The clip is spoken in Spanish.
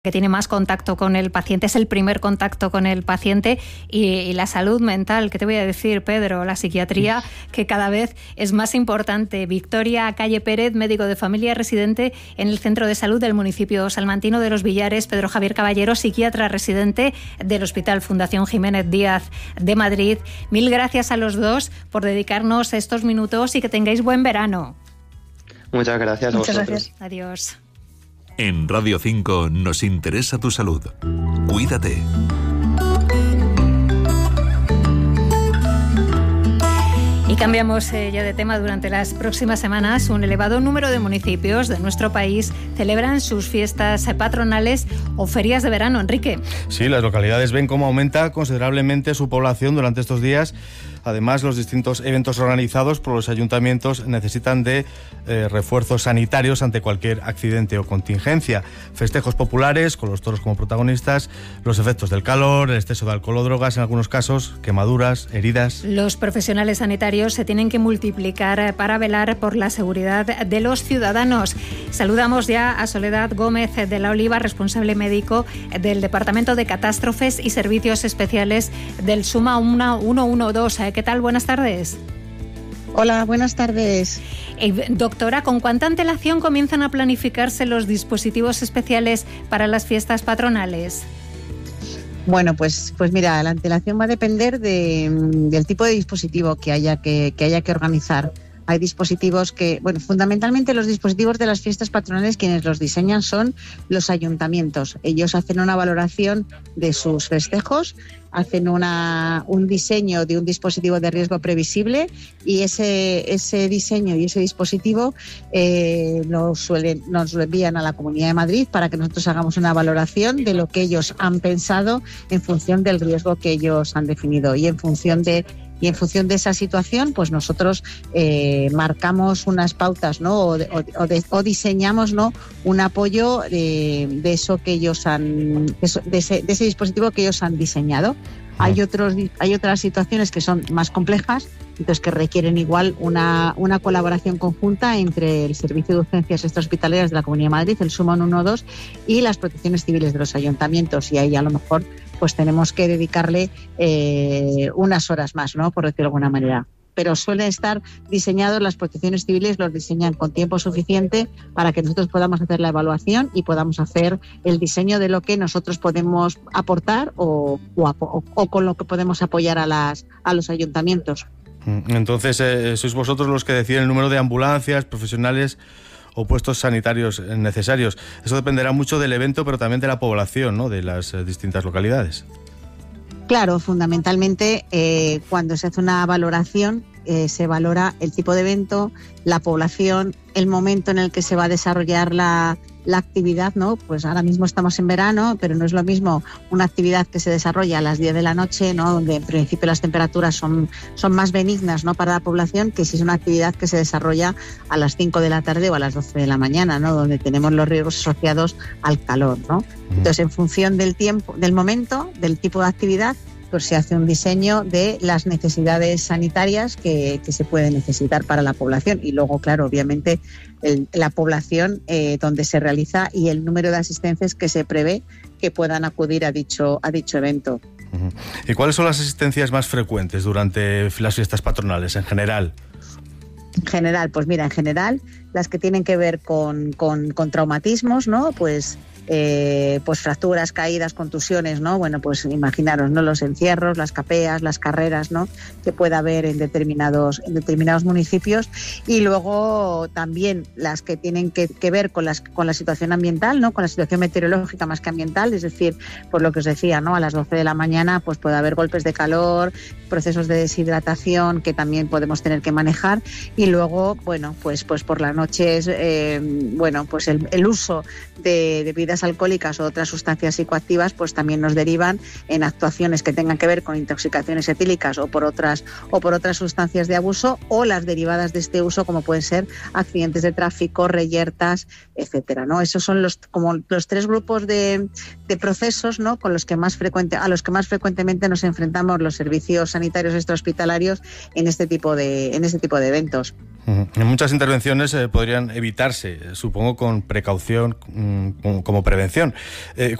que tiene más contacto con el paciente, es el primer contacto con el paciente, y la salud mental, ¿qué te voy a decir, Pedro? La psiquiatría, que cada vez es más importante. Victoria Calle Pérez, médico de familia residente en el Centro de Salud del municipio salmantino de Los Villares. Pedro Javier Caballero, psiquiatra residente del Hospital Fundación Jiménez Díaz de Madrid. Mil gracias a los dos por dedicarnos estos minutos y que tengáis buen verano. Muchas gracias a vosotros. Gracias. Adiós. En Radio 5 nos interesa tu salud. Cuídate. Y cambiamos ya de tema. Durante las próximas semanas, un elevado número de municipios de nuestro país celebran sus fiestas patronales o ferias de verano. Enrique. Sí, las localidades ven cómo aumenta considerablemente su población durante estos días. Además, los distintos eventos organizados por los ayuntamientos necesitan de refuerzos sanitarios ante cualquier accidente o contingencia. Festejos populares, con los toros como protagonistas, los efectos del calor, el exceso de alcohol o drogas, en algunos casos, quemaduras, heridas. Los profesionales sanitarios se tienen que multiplicar para velar por la seguridad de los ciudadanos. Saludamos ya a Soledad Gómez de la Oliva, responsable médico del Departamento de Catástrofes y Servicios Especiales del SUMA 112. ¿Qué tal? Buenas tardes. Hola, buenas tardes. Doctora, ¿con cuánta antelación comienzan a planificarse los dispositivos especiales para las fiestas patronales? Bueno, pues mira, la antelación va a depender del tipo de dispositivo que haya que organizar. Hay dispositivos fundamentalmente los dispositivos de las fiestas patronales, quienes los diseñan son los ayuntamientos. Ellos hacen una valoración de sus festejos, hacen un diseño de un dispositivo de riesgo previsible, y ese diseño y ese dispositivo nos lo envían a la Comunidad de Madrid para que nosotros hagamos una valoración de lo que ellos han pensado en función del riesgo que ellos han definido, y en función de esa situación, pues nosotros marcamos unas pautas, ¿no? O diseñamos, ¿no?, un apoyo de eso que ellos de ese dispositivo que ellos han diseñado. Hay otras situaciones que son más complejas, entonces que requieren igual una colaboración conjunta entre el Servicio de Urgencias Extrahospitalarias de la Comunidad de Madrid, el SUMA 112, y las protecciones civiles de los ayuntamientos, y ahí a lo mejor pues tenemos que dedicarle unas horas más, ¿no?, por decirlo de alguna manera. Pero suelen estar diseñados, las protecciones civiles los diseñan con tiempo suficiente para que nosotros podamos hacer la evaluación y podamos hacer el diseño de lo que nosotros podemos aportar o con lo que podemos apoyar a los ayuntamientos. Entonces, sois vosotros los que deciden el número de ambulancias, profesionales o puestos sanitarios necesarios. Eso dependerá mucho del evento, pero también de la población, ¿no?, de las distintas localidades. Claro, fundamentalmente cuando se hace una valoración se valora el tipo de evento, la población, el momento en el que se va a desarrollar la actividad, ¿no? Pues ahora mismo estamos en verano, pero no es lo mismo una actividad que se desarrolla a las 10 de la noche, ¿no?, donde en principio las temperaturas son más benignas, ¿no?, para la población, que si es una actividad que se desarrolla a las 5 de la tarde o a las 12 de la mañana, ¿no?, donde tenemos los riesgos asociados al calor, ¿no? Entonces, en función del tiempo, del momento, del tipo de actividad, pues se hace un diseño de las necesidades sanitarias que se pueden necesitar para la población, y luego, claro, obviamente la población donde se realiza y el número de asistentes que se prevé que puedan acudir a dicho evento. ¿Y cuáles son las asistencias más frecuentes durante las fiestas patronales en general? En general, pues mira, en general las que tienen que ver con traumatismos, ¿no? Pues fracturas, caídas, contusiones, ¿no? Bueno, pues imaginaros, ¿no?, los encierros, las capeas, las carreras, ¿no?, que pueda haber en determinados municipios. Y luego también las que tienen que ver con la situación ambiental, ¿no?, con la situación meteorológica más que ambiental, es decir, por lo que os decía, ¿no?, a las 12 de la mañana pues puede haber golpes de calor, procesos de deshidratación que también podemos tener que manejar. Y luego, bueno, pues por las noches, pues el uso de bebidas alcohólicas o otras sustancias psicoactivas pues también nos derivan en actuaciones que tengan que ver con intoxicaciones etílicas o por otras sustancias de abuso, o las derivadas de este uso, como pueden ser accidentes de tráfico, reyertas, etcétera, ¿no? Esos son los tres grupos de procesos, ¿no?, a los que más frecuentemente nos enfrentamos los servicios sanitarios extrahospitalarios en este tipo de eventos. En muchas intervenciones podrían evitarse, supongo, con precaución, como como prevención.